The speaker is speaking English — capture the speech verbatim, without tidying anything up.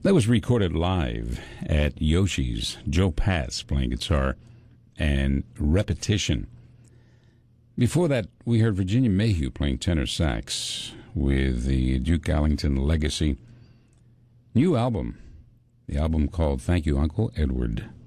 That was recorded live at Yoshi's. Joe Pass playing guitar and Repetition. Before that, we heard Virginia Mayhew playing tenor sax with the Duke Ellington Legacy. New album. The album called Thank You, Uncle Edward.